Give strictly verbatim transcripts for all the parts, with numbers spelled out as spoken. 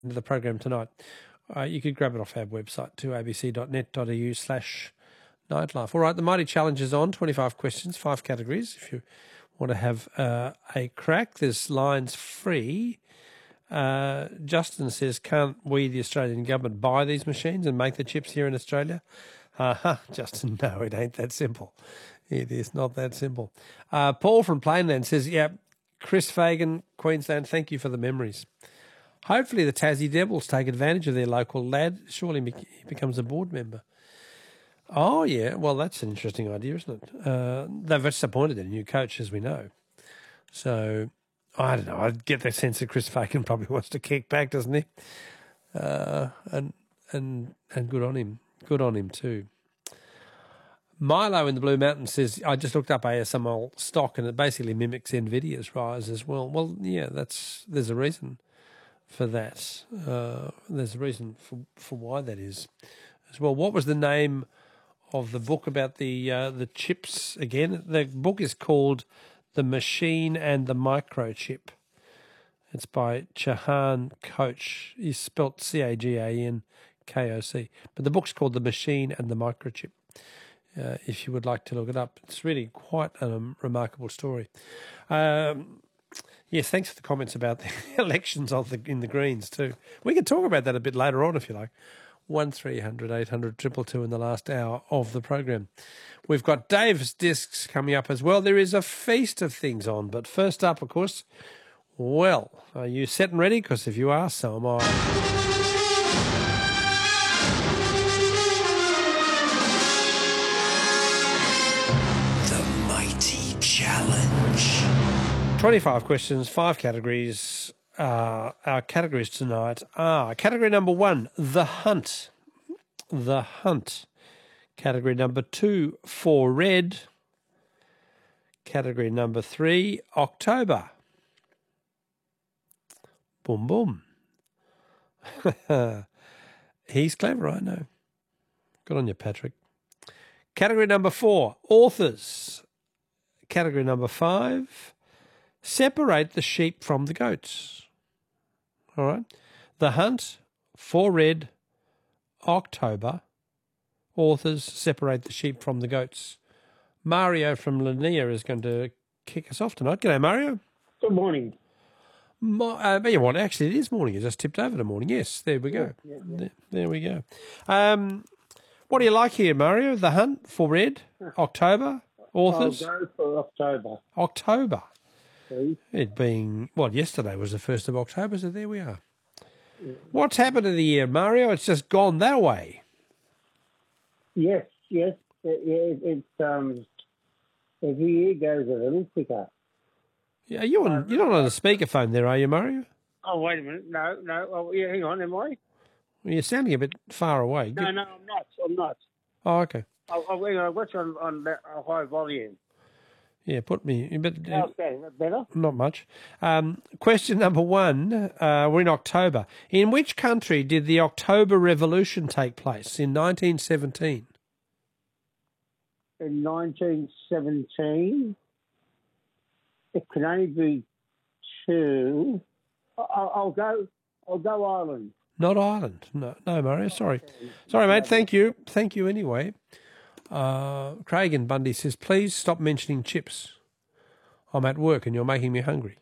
into the program tonight, uh, you could grab it off our website too, abc.net.au slash nightlife. All right, the Mighty Challenge is on, twenty-five questions, five categories. If you want to have uh, a crack, there's lines free. Uh, Justin says, can't we, the Australian government, buy these machines and make the chips here in Australia? Uh-huh, Justin, no, it ain't that simple. It is not that simple. Uh, Paul from Plainland says, yeah, Chris Fagan, Queensland, thank you for the memories. Hopefully the Tassie Devils take advantage of their local lad. Surely he becomes a board member. Oh, yeah, well, that's an interesting idea, isn't it? Uh, they've just appointed a new coach, as we know. So, I don't know, I get the sense that Chris Fagan probably wants to kick back, doesn't he? Uh, and and and good on him. Good on him too. Milo in the Blue Mountains says, I just looked up A S M L stock and it basically mimics NVIDIA's rise as well. Well, yeah, that's there's a reason for that. Uh, there's a reason for, for why that is as well. What was the name of the book about the uh, the chips again? The book is called The Machine and the Microchip. It's by Chahan Koch. He's spelt C A G A N K O C. But the book's called The Machine and the Microchip. Uh, if you would like to look it up. It's really quite a um, remarkable story. Um, yes, thanks for the comments about the elections of the, in the Greens too. We can talk about that a bit later on if you like. one three hundred eight hundred two two two in the last hour of the program. We've got Dave's Discs coming up as well. There is a feast of things on, but first up, of course, well, are you set and ready? Because if you are, so am I. Challenge. twenty-five questions, five categories. Uh, our categories tonight are category number one, The Hunt. The Hunt. Category number two, For Red. Category number three, October. Boom, boom. He's clever, I know. Good on you, Patrick. Category number four, Authors. Category number five, Separate the Sheep from the Goats. All right. The Hunt, For Red, October, Authors, Separate the Sheep from the Goats. Mario from Lanier is going to kick us off tonight. G'day, Mario. Good morning. Mo- uh, you want, actually, it is morning. You just tipped over to morning. Yes, there we go. Yeah, yeah, yeah. There, there we go. Um, what do you like here, Mario? The Hunt, For Red, October, Authors? I'll go for October. October. Please. It being, well, yesterday was the first of October, so there we are. Yeah. What's happened to the year, Mario? It's just gone that way. Yes, yes. It, it, it's um, every year goes a little quicker. Yeah, you on, you're not on a speakerphone there, are you, Mario? Oh, wait a minute. No, no. Oh, yeah, hang on. Am I? Well, you're sounding a bit far away. No, Get... no, I'm not. I'm not. Oh, okay. Oh, oh, hang on. I've got you on, on a high volume. Yeah, put me... But, uh, How's that? Is that better? Not much. Um, question number one. Uh, we're in October. In which country did the October Revolution take place in nineteen seventeen? In nineteen seventeen, it can only be two. I'll, I'll go. I'll go Ireland. Not Ireland. No, no, Mario. Sorry, sorry, mate. Thank you. Thank you anyway. Uh, Craig in Bundy says, please stop mentioning chips. I'm at work and you're making me hungry.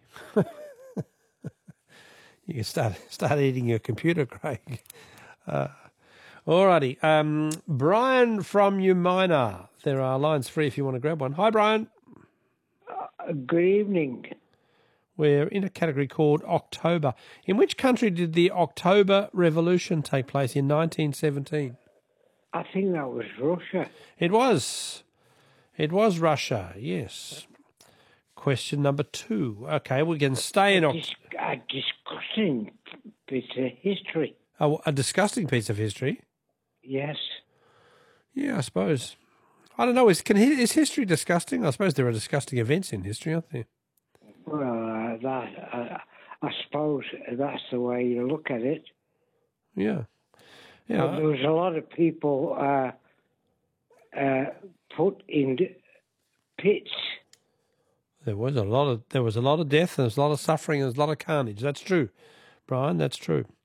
You can start start eating your computer, Craig. Uh, all righty. Um, Brian from Umina. There are lines free if you want to grab one. Hi, Brian. Uh, good evening. We're in a category called October. In which country did the October Revolution take place in nineteen seventeen? I think that was Russia. It was. It was Russia, yes. Question number two. Okay, we can stay in... A, dis- a disgusting bit of history. A, a disgusting piece of history? Yes. Yeah, I suppose. I don't know. Is, can, is history disgusting? I suppose there are disgusting events in history, aren't there? Well, uh, that uh, I suppose that's the way you look at it. Yeah. Yeah. But there was a lot of people uh, uh, put in pits. There was a lot of there was a lot of death, and there was a lot of suffering, and there was a lot of carnage. That's true, Brian. That's true.